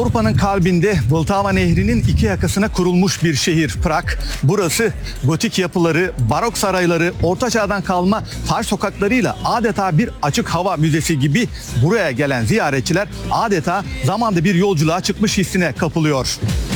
Avrupa'nın kalbinde Vltava Nehri'nin iki yakasına kurulmuş bir şehir Prag. Burası gotik yapıları, barok sarayları, orta çağdan kalma taş sokaklarıyla adeta bir açık hava müzesi gibi buraya gelen ziyaretçiler adeta zamanda bir yolculuğa çıkmış hissine kapılıyor.